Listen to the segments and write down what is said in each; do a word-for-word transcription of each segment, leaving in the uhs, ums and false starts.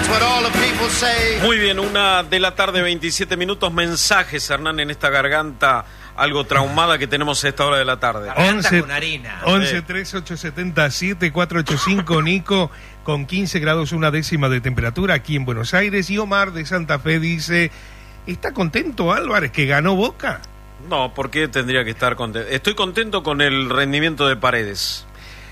That's what all the people say. Muy bien, una de la tarde, veintisiete minutos. Mensajes, Hernán, en esta garganta algo traumada que tenemos a esta hora de la tarde. once, con harina. once tres ocho siete siete cuatro ocho cinco, Nico, con quince grados una décima de temperatura aquí en Buenos Aires. Y Omar de Santa Fe dice, ¿está contento Álvarez que ganó Boca? No, ¿por qué tendría que estar contento? Estoy contento con el rendimiento de Paredes.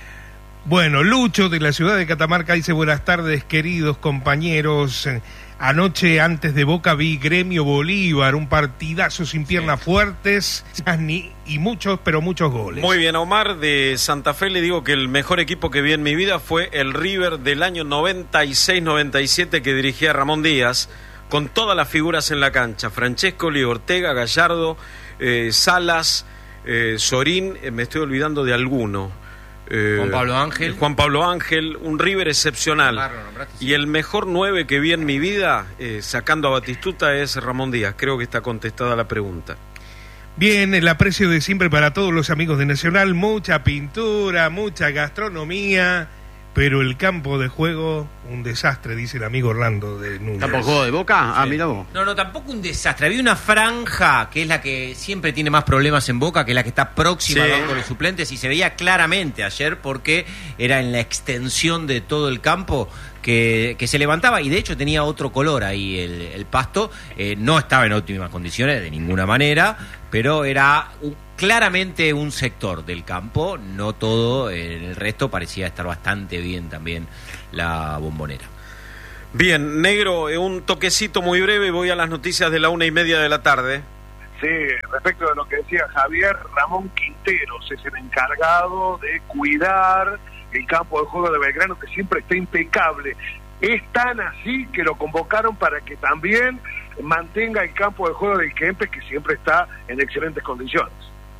Bueno, Lucho de la ciudad de Catamarca dice, buenas tardes queridos compañeros. Anoche antes de Boca vi Gremio Bolívar, un partidazo sin piernas sí. fuertes y muchos, pero muchos goles. Muy bien, a Omar de Santa Fe le digo que el mejor equipo que vi en mi vida fue el River del año noventa y seis noventa y siete que dirigía Ramón Díaz, con todas las figuras en la cancha, Francescoli, Ortega, Gallardo, eh, Salas, eh, Sorín, eh, me estoy olvidando de alguno. Eh, Juan Pablo Ángel. Juan Pablo Ángel, un River excepcional. Barro, nombraste, sí. Y el mejor nueve que vi en mi vida, eh, sacando a Batistuta, es Ramón Díaz. Creo que está contestada la pregunta. Bien, el aprecio de siempre para todos los amigos de Nacional. Mucha pintura, mucha gastronomía, pero el campo de juego, un desastre, dice el amigo Orlando de Núñez. ¿Campo de juego de Boca? Ah, Sí. mira vos. No, no, tampoco un desastre. Había una franja que es la que siempre tiene más problemas en Boca, que es la que está próxima Sí. al banco de suplentes, y se veía claramente ayer porque era en la extensión de todo el campo que, que se levantaba, y de hecho tenía otro color ahí el, el pasto. Eh, no estaba en óptimas condiciones de ninguna manera, pero era un, claramente un sector del campo, no todo. En el resto parecía estar bastante bien también la Bombonera. Bien, Negro, eh, un toquecito muy breve, voy a las noticias de la una y media de la tarde. Sí, respecto de lo que decía Javier, Ramón Quinteros es el encargado de cuidar el campo de juego de Belgrano, que siempre está impecable. Es tan así que lo convocaron para que también mantenga el campo de juego del Kempes, que siempre está en excelentes condiciones.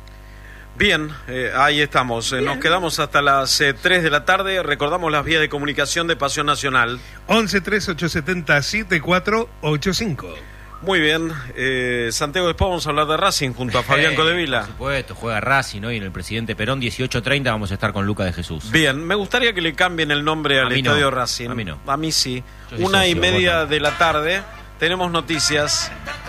Bien, eh, ahí estamos. Eh, nos quedamos hasta las eh, tres de la tarde. Recordamos las vías de comunicación de Pasión Nacional. once tres ocho siete siete cuatro ocho cinco. Muy bien. Eh, Santiago, después vamos a hablar de Racing junto a Fabián Eh, Codevila. Por supuesto, juega Racing hoy en el Presidente Perón, dieciocho treinta vamos a estar con Luca de Jesús. Bien, me gustaría que le cambien el nombre al A mí no, Estadio Racing. a mí no. A mí sí. Yo soy Una y socio, media vos no. de la tarde. Tenemos noticias.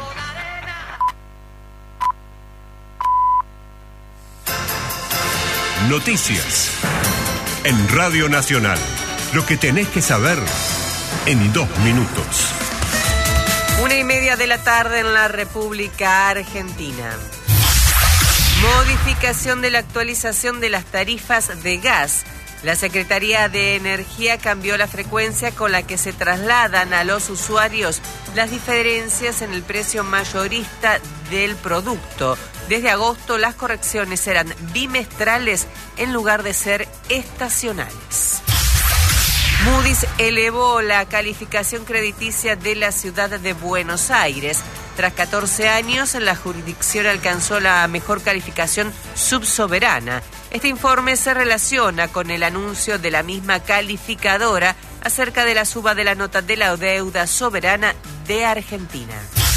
Noticias en Radio Nacional. Lo que tenés que saber en dos minutos. Una y media de la tarde en la República Argentina. Modificación de la actualización de las tarifas de gas. La Secretaría de Energía cambió la frecuencia con la que se trasladan a los usuarios las diferencias en el precio mayorista del producto. Desde agosto las correcciones serán bimestrales en lugar de ser estacionales. Moody's elevó la calificación crediticia de la ciudad de Buenos Aires. Tras catorce años, la jurisdicción alcanzó la mejor calificación subsoberana. Este informe se relaciona con el anuncio de la misma calificadora acerca de la suba de la nota de la deuda soberana de Argentina.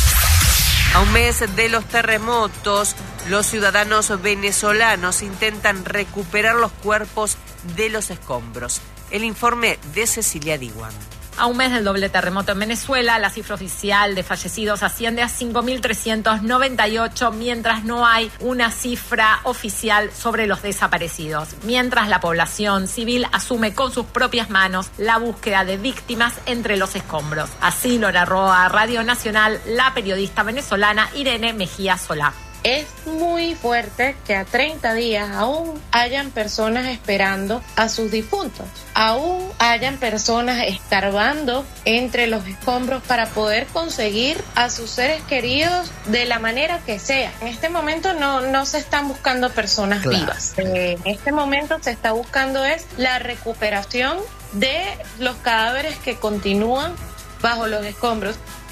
A un mes de los terremotos, los ciudadanos venezolanos intentan recuperar los cuerpos de los escombros. El informe de Cecilia Diwan. A un mes del doble terremoto en Venezuela, la cifra oficial de fallecidos asciende a cinco mil trescientos noventa y ocho, mientras no hay una cifra oficial sobre los desaparecidos. Mientras la población civil asume con sus propias manos la búsqueda de víctimas entre los escombros. Así lo narró a Radio Nacional la periodista venezolana Irene Mejía Solá. Es muy fuerte que a treinta días aún hayan personas esperando a sus difuntos, aún hayan personas escarbando entre los escombros para poder conseguir a sus seres queridos de la manera que sea. En este momento no, no se están buscando personas Claro. vivas. Eh, en este momento se está buscando es la recuperación de los cadáveres que continúan bajo los escombros.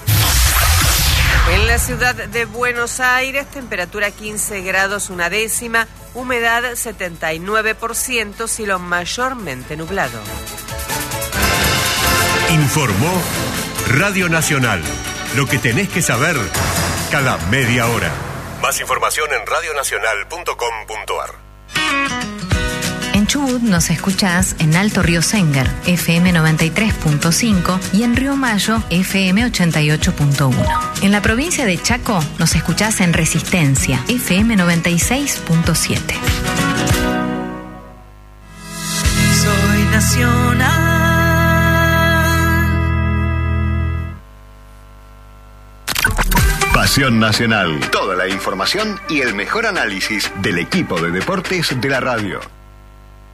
En la ciudad de Buenos Aires, temperatura quince grados una décima, humedad setenta y nueve por ciento, cielo mayormente nublado. Informó Radio Nacional. Lo que tenés que saber cada media hora. Más información en radio nacional punto com punto a r. En Chubut nos escuchás en Alto Río Senger, F M noventa y tres punto cinco y en Río Mayo, F M ochenta y ocho punto uno. En la provincia de Chaco nos escuchás en Resistencia, F M noventa y seis punto siete. Soy nacional. Pasión Nacional. Toda la información y el mejor análisis del equipo de deportes de la radio.